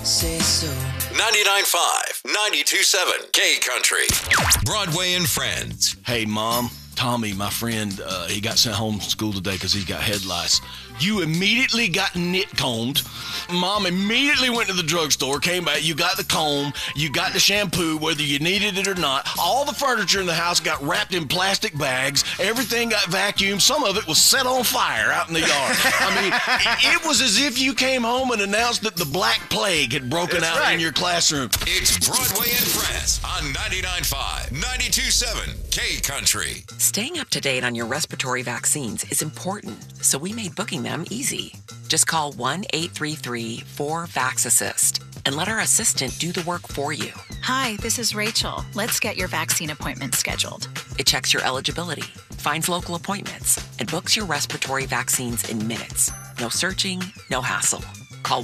say so. 99.5, 92.7, K Country. Broadway and Friends. Hey, Mom. Tommy, my friend, he got sent home from school today because he's got head lice. You immediately got nit combed. Mom immediately went to the drugstore, came back. You got the comb. You got the shampoo, whether you needed it or not. All the furniture in the house got wrapped in plastic bags. Everything got vacuumed. Some of it was set on fire out in the yard. I mean, it was as if you came home and announced that the Black Plague had broken out in your classroom. It's Broadway and Friends on 99.5, 92.7, K Country. Staying up to date on your respiratory vaccines is important, so we made booking them easy. Just call 1-833-4VAX-ASSIST and let our assistant do the work for you. Hi, this is Rachel. Let's get your vaccine appointment scheduled. It checks your eligibility, finds local appointments, and books your respiratory vaccines in minutes. No searching, no hassle. Call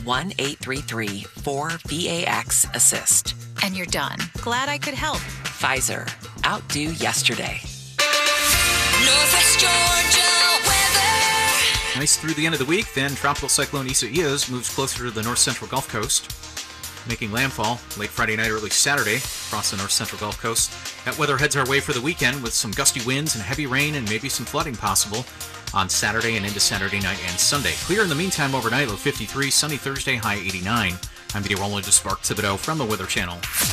1-833-4VAX-ASSIST. And you're done. Glad I could help. Pfizer. Outdo yesterday. Northwest Georgia weather. Nice through the end of the week, then Tropical Cyclone Isaias moves closer to the north-central Gulf Coast, making landfall late Friday night, early Saturday across the north-central Gulf Coast. That weather heads our way for the weekend with some gusty winds and heavy rain and maybe some flooding possible on Saturday and into Saturday night and Sunday. Clear in the meantime overnight, low 53, sunny Thursday, high 89. I'm meteorologist Mark Thibodeau from the Weather Channel.